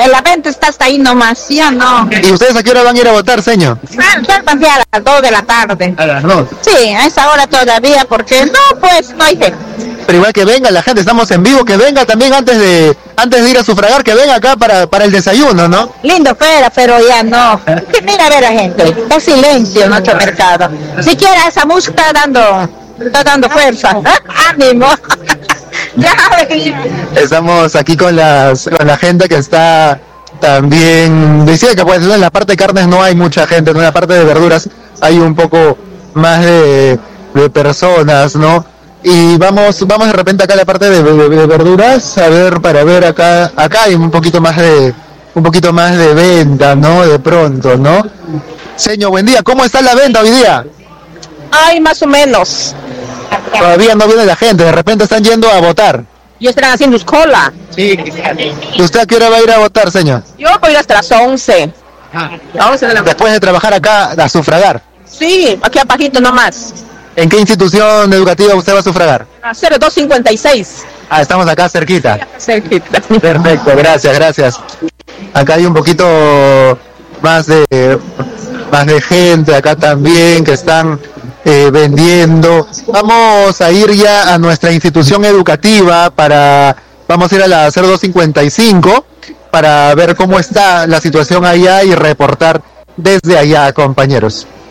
la venta está hasta ahí nomás, ¿sí o no? ¿Y ustedes a qué hora van a ir a votar, señor? A las 2 de la tarde. A las 2. Sí, a esa hora todavía, porque no, pues, no hay gente. Pero igual que venga la gente, estamos en vivo, que venga también antes de ir a sufragar, que venga acá para el desayuno, ¿no? Lindo fuera, pero ya no. Que mira a ver a la gente, está silencio en nuestro mercado. Siquiera esa música está dando fuerza. ¡Ánimo! Ya, Estamos aquí con la gente que está también, decía que pues en la parte de carnes no hay mucha gente, en la parte de verduras hay un poco más de personas, ¿no? Y vamos de repente acá a la parte de verduras, para ver acá hay un poquito más de venta, ¿no? De pronto, ¿no? Señor, buen día, ¿cómo está la venta hoy día? ay, más o menos. Todavía no viene la gente, de repente están yendo a votar. Y están haciendo cola. Sí. ¿Usted a qué hora va a ir a votar, señor? Yo voy a ir hasta las 11. Después de trabajar acá a sufragar. Sí, aquí abajito nomás. ¿En qué institución educativa usted va a sufragar? 0256. Ah, estamos acá cerquita. Cerquita. Perfecto, gracias. Acá hay un poquito más de gente acá también que están vendiendo. Vamos a ir ya a nuestra institución educativa vamos a ir a la 0255 para ver cómo está la situación allá y reportar desde allá, compañeros.